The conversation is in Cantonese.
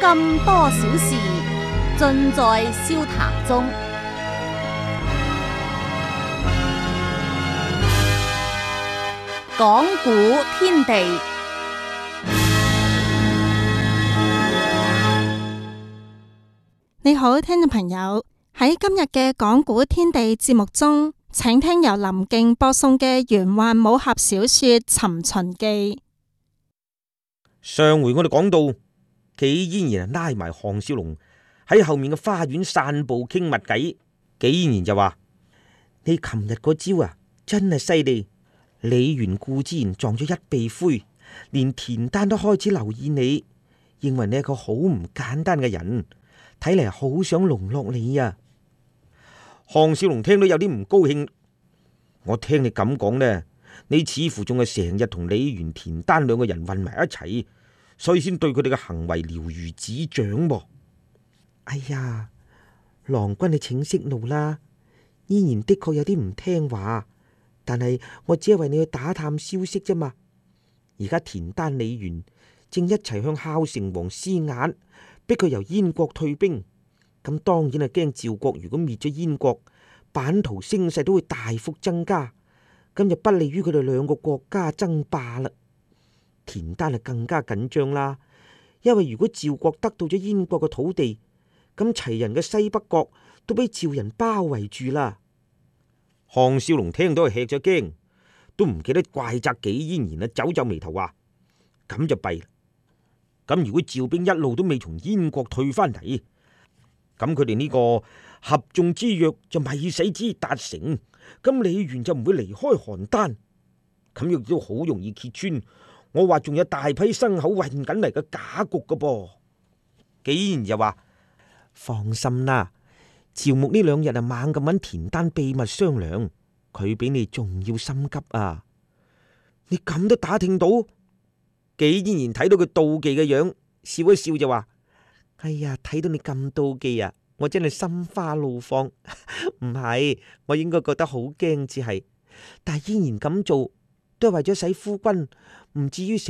咁多小事，盡在笑談中。講古天地， 你好，聽眾朋友，喺今日嘅講古天地節目中，請聽由林敬播送嘅玄幻武俠小說《尋秦記》。 上回我哋講到，紀嫣然拉埋項少龍喺後面嘅花園散步傾密偈。紀嫣然就話：你琴日嗰招啊，真係犀利！李元固之然撞咗一鼻灰，連田丹都開始留意你，認為你係個好唔簡單嘅人，睇嚟好想籠絡你啊！項少龍聽到有啲唔高興，我聽你咁講呢，你似乎仲係成日同李元、田丹兩個人混埋一齊，所以先對佢哋嘅行為了如指掌噃。哎呀，郎君你請息怒啦，嫣然的確有啲唔聽話。但係我只係為你去打探消息啫嘛。而家田丹、李元正一齊向孝成王施壓，逼佢由燕國退兵。咁當然係驚趙國如果滅咗燕國，版圖聲勢都會大幅增加，咁就不利於佢哋兩個國家爭霸啦。田丹係更加緊張啦，因為如果趙國得到咗燕國嘅土地，咁齊人嘅西北國都俾趙人包圍住啦。項少龍聽到係吃咗驚，都唔記得怪責紀嫣然啊，皺皺眉頭話：咁就弊啦。咁如果趙兵一路都未從燕國退翻嚟，咁佢哋呢個合縱之約就未使之達成，咁李元就唔會離開邯鄲，咁亦都好容易揭穿我話仲有大批牲口運緊嚟嘅假局噶噃。紀嫣然就話：放心啦。趙牧呢兩日啊猛咁揾田丹秘密商量，佢比你仲要心急啊！你咁都打聽到？紀嫣然睇到佢妒忌嘅樣，笑一笑就話：哎呀，睇到你咁妒忌啊，我真係心花怒放。唔係，我應該覺得好驚至係。但係嫣然咁做，都係為咗使夫君唔至於成